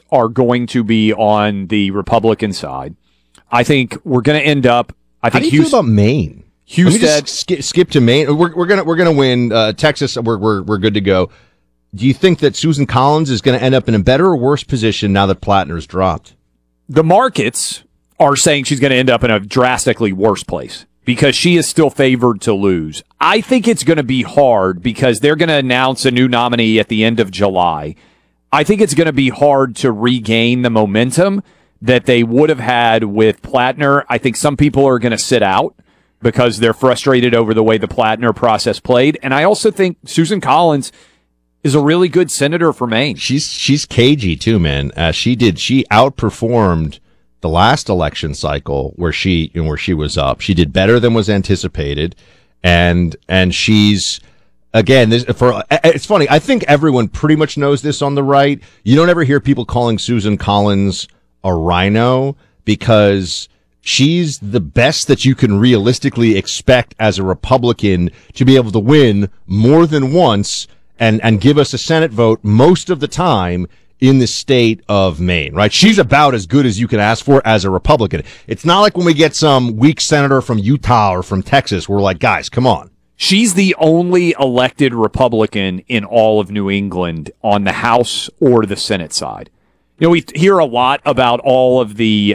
are going to be on the Republican side. I think we're going to end up. I think How do you feel about Maine? Houston. Let me just skip to Maine. We're gonna win Texas. We're good to go. Do you think that Susan Collins is going to end up in a better or worse position now that Plattner's dropped? The markets are saying she's going to end up in a drastically worse place because she is still favored to lose. I think it's going to be hard because they're going to announce a new nominee at the end of July. I think it's going to be hard to regain the momentum that they would have had with Plattner. I think some people are going to sit out because they're frustrated over the way the Plattner process played. And I also think Susan Collins is a really good senator for Maine. She's cagey too, man. She outperformed the last election cycle where she was up. She did better than was anticipated, and she's again. It's funny. I think everyone pretty much knows this on the right. You don't ever hear people calling Susan Collins a rhino because she's the best that you can realistically expect as a Republican to be able to win more than once and give us a Senate vote most of the time in the state of Maine, right? She's about as good as you can ask for as a Republican. It's not like when we get some weak senator from Utah or from Texas, we're like, guys, come on. She's the only elected Republican in all of New England on the House or the Senate side. You know, we hear a lot about all of the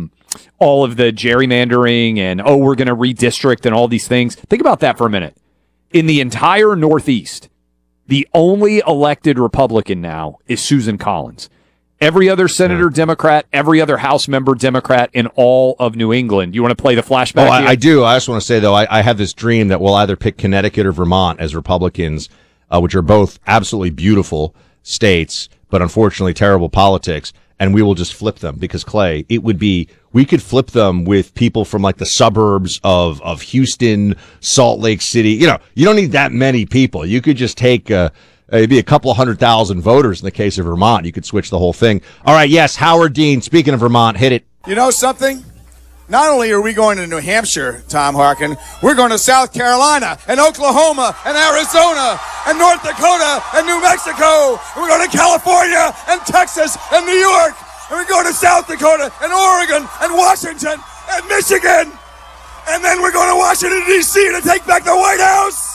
gerrymandering and, we're going to redistrict and all these things. Think about that for a minute. In the entire Northeast, the only elected Republican now is Susan Collins. Every other senator Democrat, every other House member Democrat in all of New England. You want to play the flashback? I do. I just want to say, though, I have this dream that we'll either pick Connecticut or Vermont as Republicans, which are both absolutely beautiful states, but unfortunately terrible politics, and we will just flip them because, Clay, we could flip them with people from like the suburbs of Houston, Salt Lake City. You know, you don't need that many people. You could just take maybe a couple of 100,000 voters in the case of Vermont. You could switch the whole thing. All right, yes, Howard Dean, speaking of Vermont, hit it. You know something? Not only are we going to New Hampshire, Tom Harkin, we're going to South Carolina and Oklahoma and Arizona and North Dakota and New Mexico. And we're going to California and Texas and New York. And we're going to South Dakota and Oregon and Washington and Michigan. And then we're going to Washington, D.C. to take back the White House.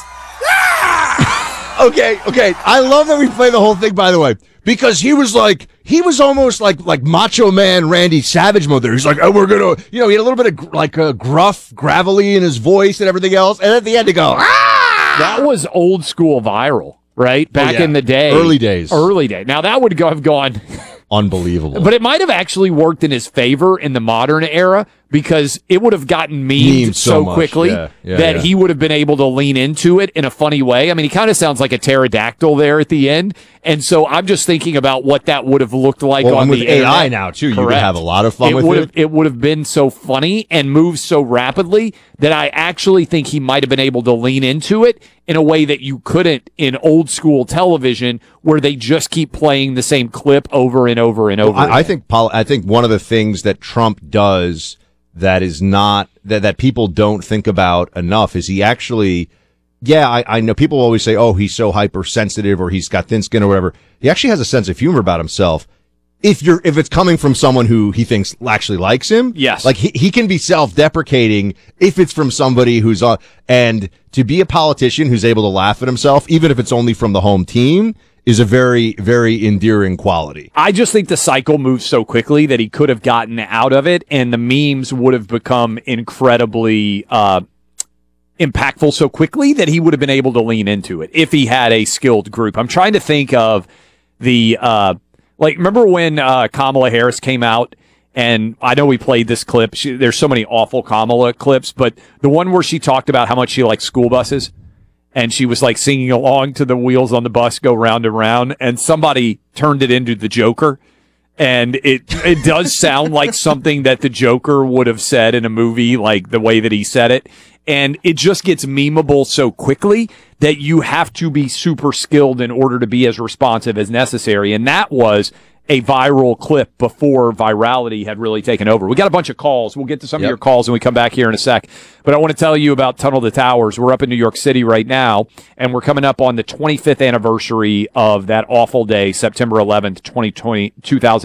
Yeah! Okay. I love that we play the whole thing, by the way, because he was almost like Macho Man Randy Savage mode there. He's like, we're going to, he had a little bit of like a gruff, gravelly in his voice and everything else. And at the end to go, That was old school viral, right? Back in the day. Early days. Now that would have gone unbelievable. But it might have actually worked in his favor in the modern era because it would have gotten memed so quickly that he would have been able to lean into it in a funny way. I mean, he kind of sounds like a pterodactyl there at the end. And so I'm just thinking about what that would have looked like on with the AI internet. now, too. Correct. You would have a lot of fun with it. It would have been so funny and moved so rapidly that I actually think he might have been able to lean into it in a way that you couldn't in old school television where they just keep playing the same clip over and over and over. I think one of the things that Trump does that is not that people don't think about enough is he actually, I know people always say, he's so hypersensitive or he's got thin skin or whatever. He actually has a sense of humor about himself. If it's coming from someone who he thinks actually likes him, yes, like he can be self-deprecating if it's from somebody who's on, and to be a politician who's able to laugh at himself, even if it's only from the home team, is a very, very endearing quality. I just think the cycle moves so quickly that he could have gotten out of it, and the memes would have become incredibly impactful so quickly that he would have been able to lean into it if he had a skilled group. I'm trying to think of the remember when Kamala Harris came out, and I know we played this clip. There's so many awful Kamala clips, but the one where she talked about how much she likes school buses. And she was like singing along to the wheels on the bus go round and round, and somebody turned it into the Joker. And it does sound like something that the Joker would have said in a movie, like the way that he said it. And it just gets memeable so quickly that you have to be super skilled in order to be as responsive as necessary. And that was a viral clip before virality had really taken over. We got a bunch of calls. We'll get to some of your calls when we come back here in a sec. But I want to tell you about Tunnel to Towers. We're up in New York City right now, and we're coming up on the 25th anniversary of that awful day, September 11th, 2020,